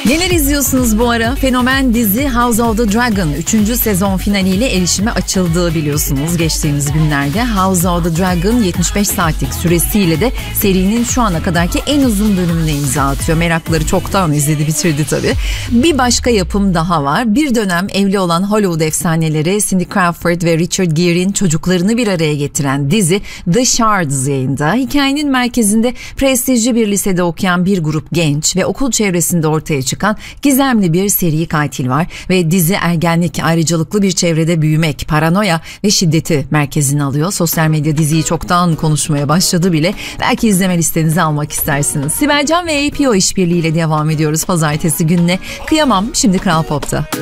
Neler izliyorsunuz bu ara? Fenomen dizi House of the Dragon 3. sezon finaliyle erişime açıldığı biliyorsunuz geçtiğimiz günlerde. House of the Dragon 75 saatlik süresiyle de serinin şu ana kadarki en uzun bölümüne imza atıyor. Merakları çoktan izledi bitirdi tabii. Bir başka yapım daha var. Bir dönem evli olan Hollywood efsaneleri Cindy Crawford ve Richard Gere'in çocuklarını bir araya getiren dizi The Shards yayında. Hikayenin merkezinde prestijli bir lisede okuyan bir grup genç ve okul çevresinde ortaya çıkan gizemli bir seri katil var ve dizi ergenlik, ayrıcalıklı bir çevrede büyümek, paranoya ve şiddeti merkezine alıyor. Sosyal medya diziyi çoktan konuşmaya başladı bile. Belki izleme listenize almak istersiniz. Sibel Can ve APO işbirliğiyle devam ediyoruz pazartesi gününe. Kıyamam şimdi Kral Pop'ta.